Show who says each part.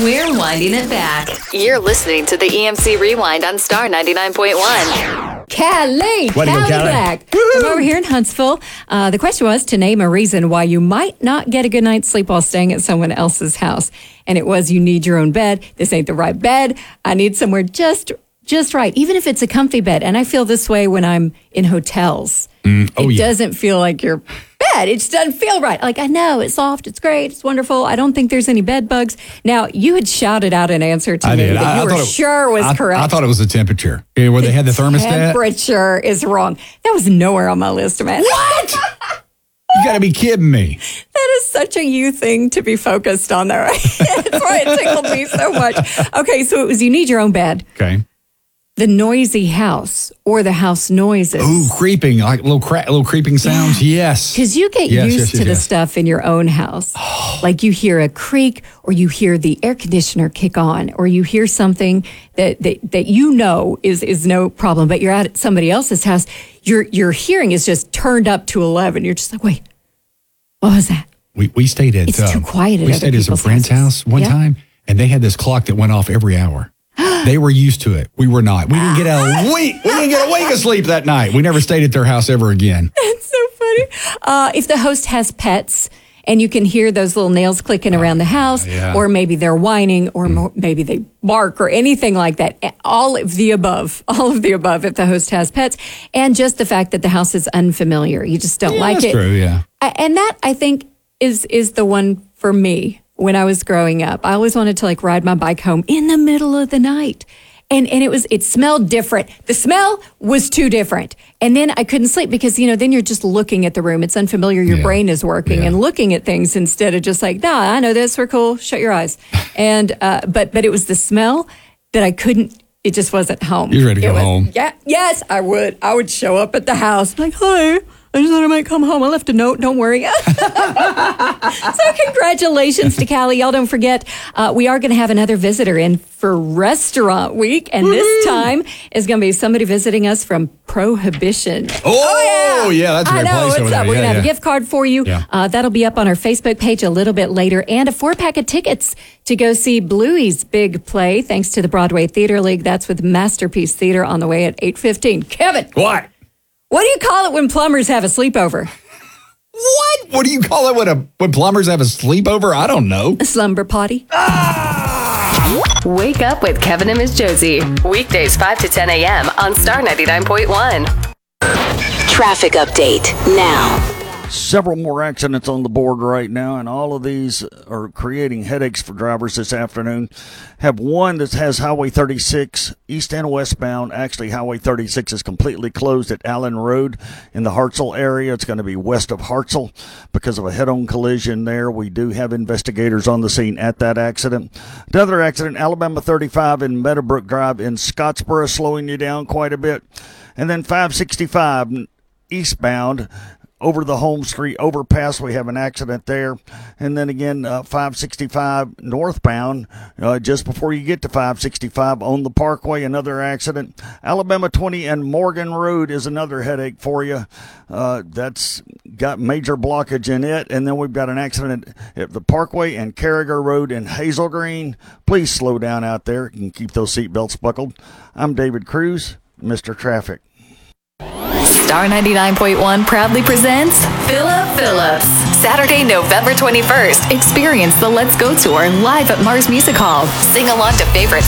Speaker 1: We're winding it back. You're listening to the EMC Rewind on Star 99.1.
Speaker 2: Callie back. I'm over here in Huntsville. The question was to name a reason why you might not get a good night's sleep while staying at someone else's house. And it was you need your own bed. This ain't the right bed. I need somewhere just right, even if it's a comfy bed. And I feel this way when I'm in hotels. It doesn't feel like your bed. It just doesn't feel right. Like, I know, it's soft, it's great, it's wonderful. I don't think there's any bed bugs. Now, you had shouted out an answer to me that you were sure was correct.
Speaker 3: I thought it was the temperature. Where they had the thermostat.
Speaker 2: Temperature is wrong. That was nowhere on my list, man.
Speaker 3: What? You got to be kidding me.
Speaker 2: That is such a you thing to be focused on, though, right? That's why it tickled me so much. Okay, so it was you need your own bed.
Speaker 3: Okay.
Speaker 2: The noisy house or the house noises.
Speaker 3: Ooh, creeping, like little creeping sounds. Yeah. Yes.
Speaker 2: Because you get used to the stuff in your own house. Like you hear a creak or you hear the air conditioner kick on or you hear something that you know is no problem, but you're at somebody else's house. Your hearing is just turned up to 11. You're just like, wait, what was that?
Speaker 3: We stayed at...
Speaker 2: It's too quiet at
Speaker 3: we stayed at a friend's house one time, and they had this clock that went off every hour. They were used to it. We were not. We didn't get a wink. We didn't get a wink of sleep that night. We never stayed at their house ever again.
Speaker 2: That's so funny. If the host has pets and you can hear those little nails clicking around the house, or maybe they're whining, or maybe they bark or anything like that. All of the above if the host has pets. And just the fact that the house is unfamiliar. You just don't like it.
Speaker 3: That's true, yeah.
Speaker 2: And that, I think, is the one for me. When I was growing up, I always wanted to ride my bike home in the middle of the night. And it smelled different. The smell was too different. And then I couldn't sleep because, then you're just looking at the room. It's unfamiliar. Your brain is working and looking at things instead of just I know this, we're cool, shut your eyes. And, but it was the smell that I couldn't, it just wasn't home.
Speaker 3: You're ready to go home.
Speaker 2: Yeah, yes, I would. I would show up at the house like, hi. I just thought I might come home. I left a note. Don't worry. So congratulations to Callie. Y'all don't forget, we are going to have another visitor in for Restaurant Week. And this time is going to be somebody visiting us from Prohibition.
Speaker 3: Oh yeah, that's a great place over there.
Speaker 2: We're going to have a gift card for you. Yeah. That'll be up on our Facebook page a little bit later. And a 4-pack of tickets to go see Bluey's big play, thanks to the Broadway Theater League. That's with Masterpiece Theater on the way at 8:15. Kevin.
Speaker 3: What?
Speaker 2: What do you call it when plumbers have a sleepover?
Speaker 3: What? What do you call it when plumbers have a sleepover? I don't know.
Speaker 2: A slumber party.
Speaker 1: Wake up with Kevin and Miss Josie. Weekdays 5 to 10 a.m. on Star 99.1.
Speaker 4: Traffic update now.
Speaker 5: Several more accidents on the board right now, and all of these are creating headaches for drivers this afternoon. Have one that has Highway 36 east and westbound. Actually, Highway 36 is completely closed at Allen Road in the Hartselle area. It's going to be west of Hartselle because of a head-on collision there. We do have investigators on the scene at that accident. Another accident, Alabama 35 in Meadowbrook Drive in Scottsboro, slowing you down quite a bit. And then 565 eastbound, over the Home Street overpass, we have an accident there. And then again, 565 northbound, just before you get to 565 on the Parkway, another accident. Alabama 20 and Morgan Road is another headache for you. That's got major blockage in it. And then we've got an accident at the Parkway and Carriger Road in Hazel Green. Please slow down out there and keep those seatbelts buckled. I'm David Cruz, Mr. Traffic.
Speaker 1: Star 99.1 proudly presents Phillip Phillips. Saturday, November 21st. Experience the Let's Go Tour live at Mars Music Hall. Sing along to favorite